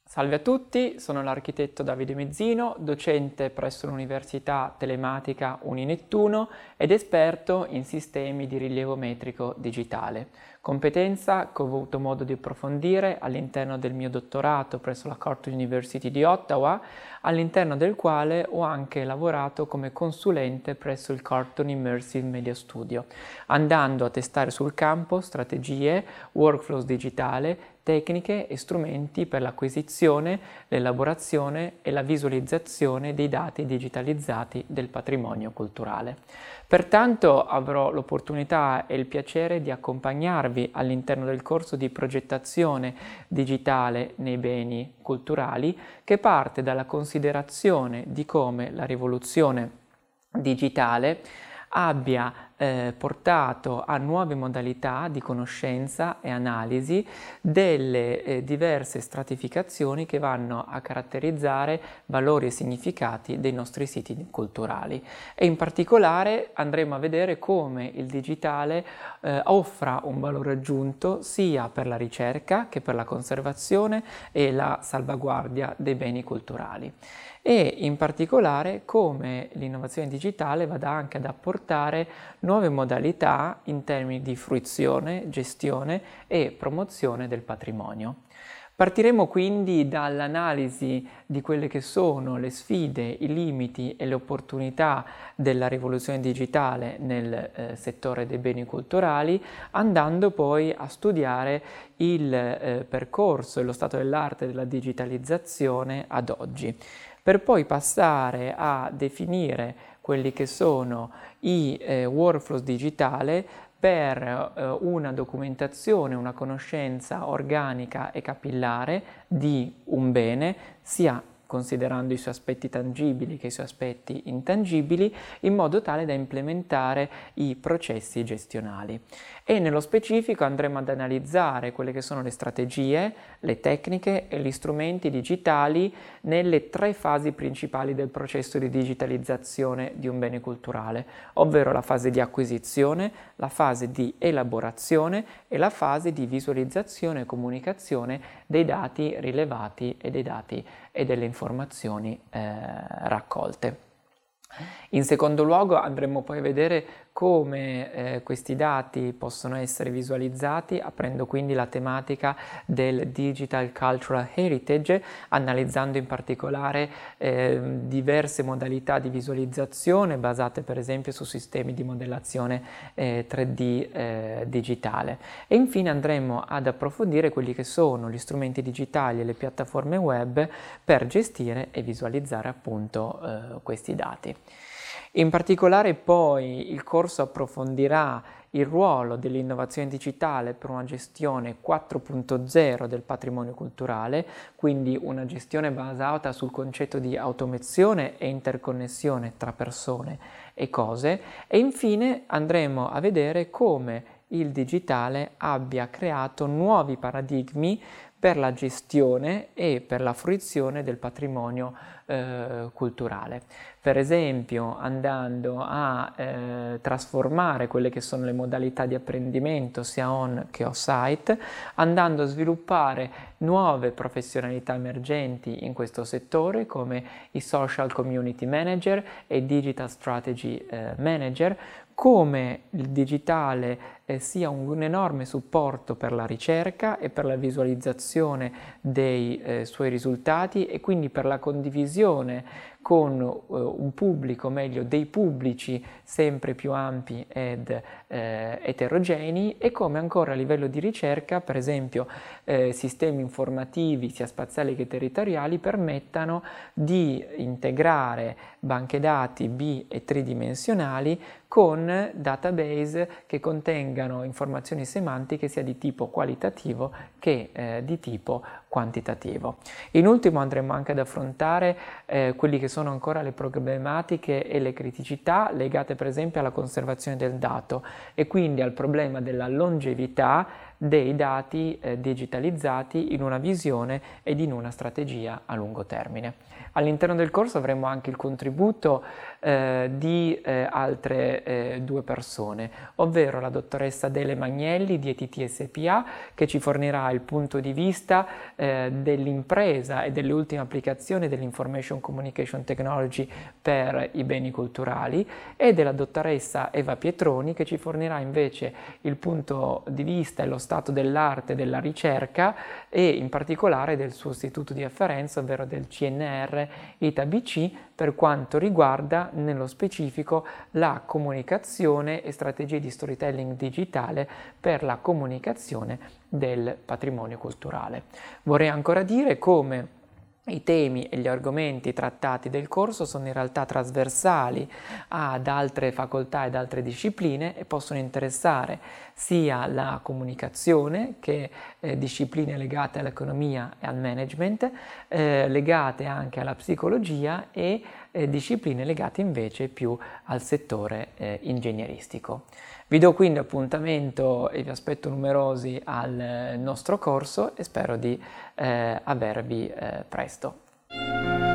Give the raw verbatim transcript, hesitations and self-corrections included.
Salve a tutti, sono l'architetto Davide Mezzino, docente presso l'Università Telematica Uninettuno ed esperto in sistemi di rilievo metrico digitale, competenza che ho avuto modo di approfondire all'interno del mio dottorato presso la Carleton University di Ottawa, all'interno del quale ho anche lavorato come consulente presso il Carleton Immersive Media Studio, andando a testare sul campo strategie, workflows digitale, tecniche e strumenti per l'acquisizione, l'elaborazione e la visualizzazione dei dati digitalizzati del patrimonio culturale. Pertanto avrò l'opportunità e il piacere di accompagnarvi all'interno del corso di progettazione digitale nei beni culturali, che parte dalla considerazione di come la rivoluzione digitale abbia eh, portato a nuove modalità di conoscenza e analisi delle eh, diverse stratificazioni che vanno a caratterizzare valori e significati dei nostri siti culturali. E in particolare andremo a vedere come il digitale eh, offra un valore aggiunto sia per la ricerca che per la conservazione e la salvaguardia dei beni culturali. E in particolare come l'innovazione digitale vada anche ad apportare nuove modalità in termini di fruizione, gestione e promozione del patrimonio. Partiremo quindi dall'analisi di quelle che sono le sfide, i limiti e le opportunità della rivoluzione digitale nel eh, settore dei beni culturali, andando poi a studiare il eh, percorso e lo stato dell'arte della digitalizzazione ad oggi, per poi passare a definire quelli che sono i eh, workflows digitali per eh, una documentazione, una conoscenza organica e capillare di un bene, sia considerando i suoi aspetti tangibili che i suoi aspetti intangibili, in modo tale da implementare i processi gestionali. E nello specifico andremo ad analizzare quelle che sono le strategie, le tecniche e gli strumenti digitali nelle tre fasi principali del processo di digitalizzazione di un bene culturale, ovvero la fase di acquisizione, la fase di elaborazione e la fase di visualizzazione e comunicazione dei dati rilevati e dei dati e delle informazioni eh, raccolte. In secondo luogo andremo poi a vedere come eh, questi dati possono essere visualizzati, aprendo quindi la tematica del Digital Cultural Heritage, analizzando in particolare eh, diverse modalità di visualizzazione basate per esempio su sistemi di modellazione eh, tre D eh, digitale. E infine andremo ad approfondire quelli che sono gli strumenti digitali e le piattaforme web per gestire e visualizzare appunto eh, questi dati. In particolare poi il corso approfondirà il ruolo dell'innovazione digitale per una gestione quattro punto zero del patrimonio culturale, quindi una gestione basata sul concetto di automazione e interconnessione tra persone e cose, e infine andremo a vedere come il digitale abbia creato nuovi paradigmi per la gestione e per la fruizione del patrimonio eh, culturale. Per esempio andando a eh, trasformare quelle che sono le modalità di apprendimento sia on che off-site, andando a sviluppare nuove professionalità emergenti in questo settore come i social community manager e digital strategy eh, manager, come il digitale eh, sia un, un enorme supporto per la ricerca e per la visualizzazione dei eh, suoi risultati e quindi per la condivisione con uh, un pubblico, meglio dei pubblici sempre più ampi ed eh, eterogenei, e come ancora a livello di ricerca, per esempio, eh, sistemi informativi sia spaziali che territoriali permettano di integrare banche dati bi e tridimensionali con database che contengano informazioni semantiche sia di tipo qualitativo che eh, di tipo quantitativo. In ultimo andremo anche ad affrontare eh, quelli che sono ancora le problematiche e le criticità legate per esempio alla conservazione del dato e quindi al problema della longevità dei dati eh, digitalizzati in una visione ed in una strategia a lungo termine. All'interno del corso avremo anche il contributo eh, di eh, altre eh, due persone, ovvero la dottoressa Adele Magnelli di E T T S P A, che ci fornirà il punto di vista eh, dell'impresa e delle ultime applicazioni dell'Information Communication Technology per i beni culturali, e della dottoressa Eva Pietroni, che ci fornirà invece il punto di vista e lo stato dell'arte della ricerca e in particolare del suo istituto di afferenza, ovvero del C N R I T A B C, per quanto riguarda nello specifico la comunicazione e strategie di storytelling digitale per la comunicazione del patrimonio culturale. Vorrei ancora dire come i temi e gli argomenti trattati del corso sono in realtà trasversali ad altre facoltà ed altre discipline e possono interessare sia la comunicazione che eh, discipline legate all'economia e al management, eh, legate anche alla psicologia e eh, discipline legate invece più al settore eh, ingegneristico. Vi do quindi appuntamento e vi aspetto numerosi al nostro corso e spero di eh, avervi eh, presto.